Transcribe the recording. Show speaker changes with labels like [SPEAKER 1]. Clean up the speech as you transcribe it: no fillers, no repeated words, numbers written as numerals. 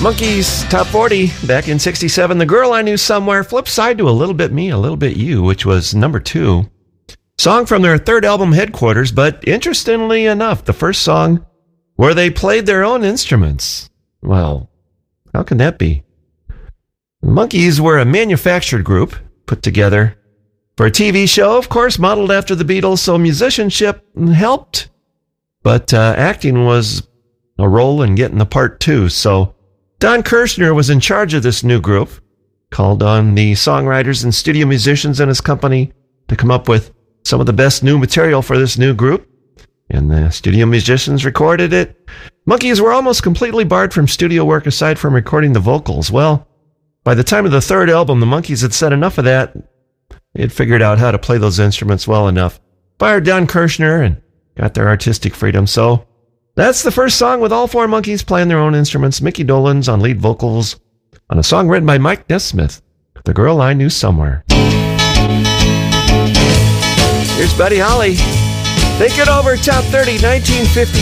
[SPEAKER 1] Monkees Top 40 back in 67. The Girl I Knew Somewhere. Flip side to A Little Bit Me, A Little Bit You, which was number 2. Song from their third album, Headquarters, but interestingly enough, the first song where they played their own instruments. Well, how can that be? The Monkees were a manufactured group put together for a TV show, of course, modeled after the Beatles, so musicianship helped, but acting was a role in getting the part too. So Don Kirshner was in charge of this new group, called on the songwriters and studio musicians in his company to come up with some of the best new material for this new group, and the studio musicians recorded it. Monkees were almost completely barred from studio work aside from recording the vocals. Well, by the time of the third album, the Monkees had said enough of that. They had figured out how to play those instruments well enough, fired Don Kirshner, and got their artistic freedom. So that's the first song with all 4 Monkees playing their own instruments. Mickey Dolenz on lead vocals on a song written by Mike Nesmith, The Girl I Knew Somewhere. Here's Buddy Holly. Think It Over, Top 30, 1950.